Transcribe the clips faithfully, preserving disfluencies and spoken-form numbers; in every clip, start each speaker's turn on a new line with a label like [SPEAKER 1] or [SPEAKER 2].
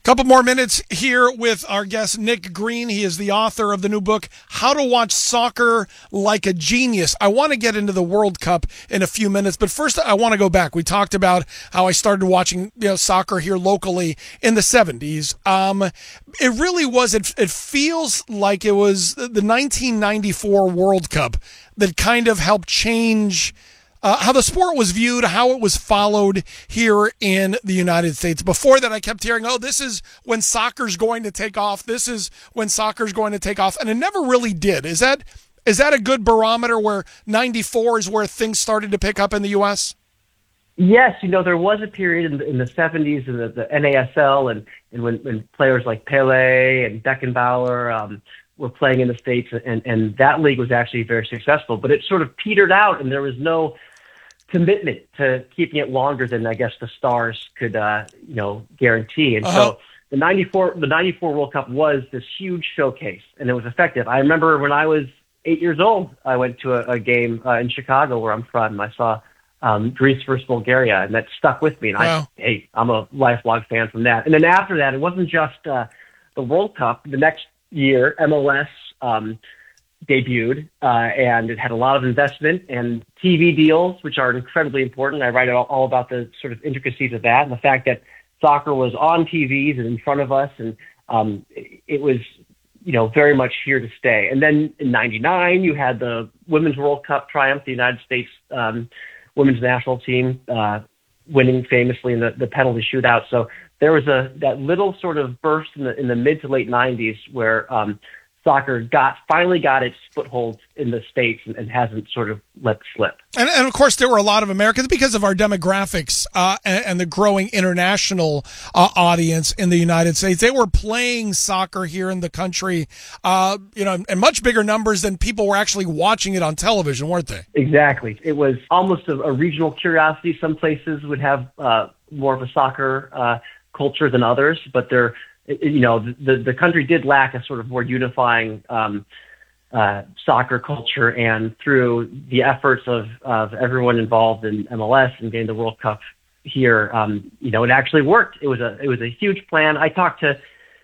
[SPEAKER 1] Couple more minutes here with our guest, Nick Green. He is the author of the new book, How to Watch Soccer Like a Genius. I want to get into the World Cup in a few minutes, but first I want to go back. We talked about how I started watching you know, soccer here locally in the seventies. Um, it really was, it, it feels like it was the nineteen ninety-four World Cup that kind of helped change Uh, how the sport was viewed, how it was followed here in the United States. Before that, I kept hearing, oh, this is when soccer's going to take off. This is when soccer's going to take off. And it never really did. Is that is that a good barometer where ninety-four is where things started to pick up in the U S?
[SPEAKER 2] Yes. You know, there was a period in the, in the seventies in the, the N A S L and, and when, when players like Pele and Beckenbauer um, were playing in the States, and, and that league was actually very successful. But it sort of petered out, and there was no commitment to keeping it longer than I guess the stars could, uh, you know, guarantee. And
[SPEAKER 1] uh-huh.
[SPEAKER 2] so the ninety-four, the ninety-four World Cup was this huge showcase, and it was effective. I remember when I was eight years old, I went to a, a game uh, in Chicago where I'm from, and I saw um, Greece versus Bulgaria, and that stuck with me. And
[SPEAKER 1] wow.
[SPEAKER 2] I, hey, I'm a lifelong fan from that. And then after that, it wasn't just uh, the World Cup. The next year, M L S um, debuted, uh, and it had a lot of investment and T V deals, which are incredibly important. I write all, all about the sort of intricacies of that and the fact that soccer was on T Vs and in front of us, and um, it, it was, you know, very much here to stay. And then in ninety-nine, you had the Women's World Cup triumph, the United States um, women's national team uh, winning famously in the, the penalty shootout. So there was a that little sort of burst in the in the mid to late nineties where um, soccer got finally got its foothold in the States and, and hasn't sort of let slip.
[SPEAKER 1] And, and of course, there were a lot of Americans because of our demographics uh, and, and the growing international uh, audience in the United States. They were playing soccer here in the country, uh, you know, in much bigger numbers than people were actually watching it on television, weren't they?
[SPEAKER 2] Exactly. It was almost a, a regional curiosity. Some places would have uh, more of a soccer uh, culture than others, but they're you know, the, the country did lack a sort of more unifying um, uh, soccer culture, and through the efforts of, of everyone involved in M L S and getting the World Cup here, um, you know, it actually worked. It was a it was a huge plan. I talked to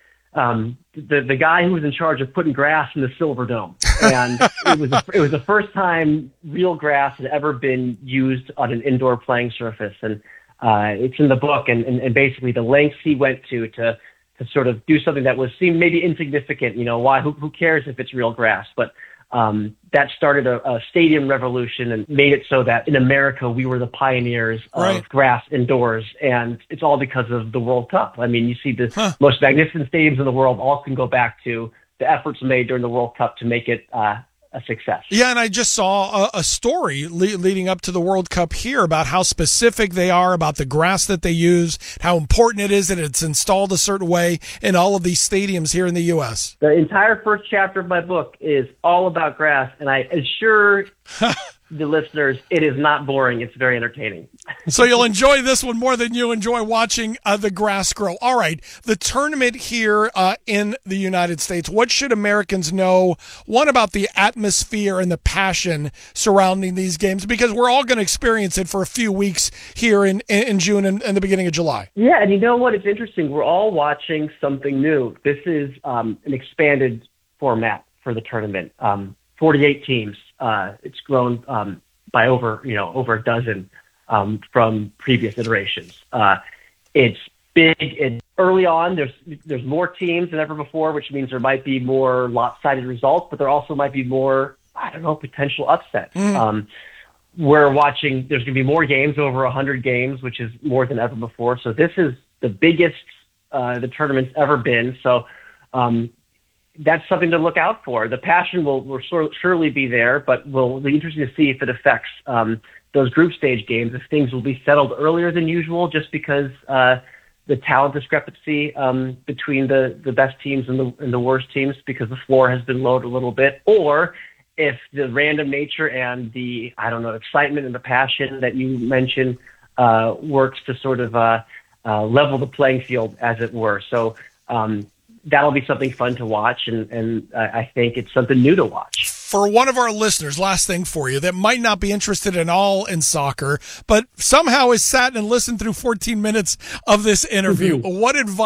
[SPEAKER 2] um, the the guy who was in charge of putting grass in the Silver Dome, and it was a, it was the first time real grass had ever been used on an indoor playing surface, and uh, it's in the book, and, and, and basically the lengths he went to to to sort of do something that was seemed maybe insignificant. You know, why, who, who cares if it's real grass? But um, that started a, a stadium revolution and made it so that in America, we were the pioneers of
[SPEAKER 1] right.
[SPEAKER 2] grass indoors. And it's all because of the World Cup. I mean, you see the
[SPEAKER 1] huh.
[SPEAKER 2] most magnificent stadiums in the world all can go back to the efforts made during the World Cup to make it uh, a success.
[SPEAKER 1] Yeah, and I just saw a, a story le- leading up to the World Cup here about how specific they are about the grass that they use, how important it is that it's installed a certain way in all of these stadiums here in the U S.
[SPEAKER 2] The entire first chapter of my book is all about grass, and I assure the listeners it is not boring. It's very entertaining.
[SPEAKER 1] So you'll enjoy this one more than you enjoy watching uh, the grass grow. All right, the tournament here uh, in the United States. What should Americans know, one, about the atmosphere and the passion surrounding these games? Because we're all going to experience it for a few weeks here in, in June and, and the beginning of July.
[SPEAKER 2] Yeah, and you know what? It's interesting. We're all watching something new. This is um, an expanded format for the tournament. Um, forty-eight teams. Uh, it's grown um, by over, you know, over a dozen um, from previous iterations. Uh, it's big. It, early on, there's there's more teams than ever before, which means there might be more lopsided results, but there also might be more, I don't know, potential upsets. Mm. Um, we're watching. There's going to be more games, over one hundred games, which is more than ever before. So this is the biggest uh, the tournament's ever been. So. Um, That's something to look out for. The passion will, will surely be there, but will be interesting to see if it affects um, those group stage games, if things will be settled earlier than usual just because uh, the talent discrepancy um, between the, the best teams and the, and the worst teams because the floor has been lowered a little bit, or if the random nature and the, I don't know, excitement and the passion that you mentioned uh, works to sort of uh, uh, level the playing field, as it were. So, um, that'll be something fun to watch, and, and I think it's something new to watch.
[SPEAKER 1] For one of our listeners, last thing for you, that might not be interested at all in soccer, but somehow has sat and listened through fourteen minutes of this interview, what advice